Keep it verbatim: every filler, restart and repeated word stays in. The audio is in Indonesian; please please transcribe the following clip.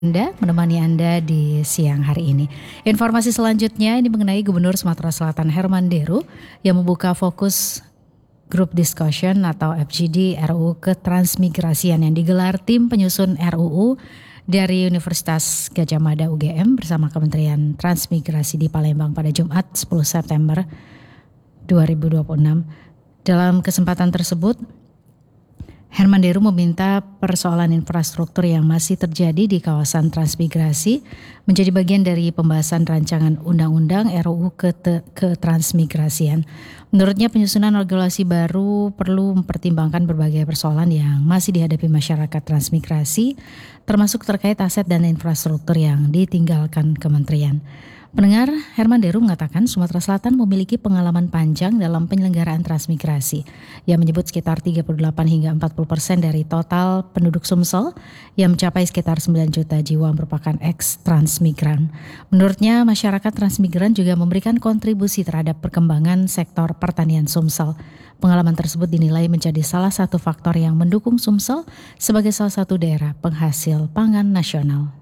Anda menemani Anda di siang hari ini. Informasi selanjutnya ini mengenai Gubernur Sumatera Selatan Herman Deru yang membuka fokus Group Discussion atau F G D R U U Ketransmigrasian yang digelar tim penyusun R U U dari Universitas Gadjah Mada U G M bersama Kementerian Transmigrasi di Palembang pada Jumat sepuluh September dua ribu dua puluh enam. Dalam kesempatan tersebut, Herman Deru meminta persoalan infrastruktur yang masih terjadi di kawasan transmigrasi menjadi bagian dari pembahasan rancangan undang-undang R U U Ketransmigrasian. Menurutnya penyusunan regulasi baru perlu mempertimbangkan berbagai persoalan yang masih dihadapi masyarakat transmigrasi, termasuk terkait aset dan infrastruktur yang ditinggalkan kementerian. Pendengar, Herman Deru mengatakan Sumatera Selatan memiliki pengalaman panjang dalam penyelenggaraan transmigrasi. Ia menyebut sekitar tiga puluh delapan hingga empat puluh persen dari total penduduk Sumsel yang mencapai sekitar sembilan juta jiwa merupakan ex-transmigran. Menurutnya, masyarakat transmigran juga memberikan kontribusi terhadap perkembangan sektor pertanian Sumsel. Pengalaman tersebut dinilai menjadi salah satu faktor yang mendukung Sumsel sebagai salah satu daerah penghasil pangan nasional.